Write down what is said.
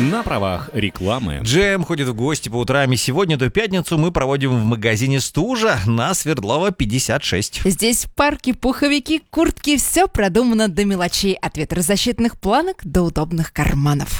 На правах рекламы. Джем ходит в гости по утрам, и сегодня, эту пятницу, мы проводим в магазине «Стужа» на Свердлова 56. Здесь парки, пуховики, куртки, все продумано до мелочей, от ветрозащитных планок до удобных карманов.